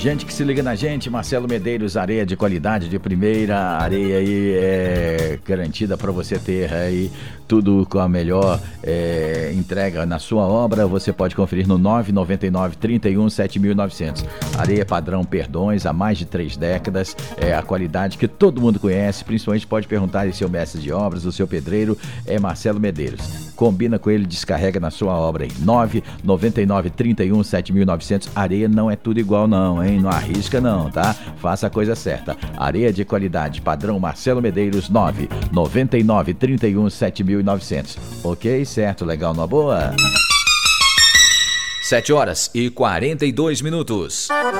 Gente que se liga na gente, Marcelo Medeiros, areia de qualidade de primeira, areia aí é garantida para você ter aí tudo com a melhor entrega na sua obra. Você pode conferir no 999 31 7900. Areia padrão Perdões, há mais de 3 décadas, é a qualidade que todo mundo conhece, principalmente pode perguntar em seu mestre de obras, o seu pedreiro, é Marcelo Medeiros. Combina com ele, descarrega na sua obra aí. 999 31 7900. Areia não é tudo igual não, hein? Não arrisca não, tá? Faça a coisa certa. Areia de qualidade, padrão Marcelo Medeiros, 999 31 7900. Ok? Certo? Legal, numa boa? 7 horas e 42 minutos.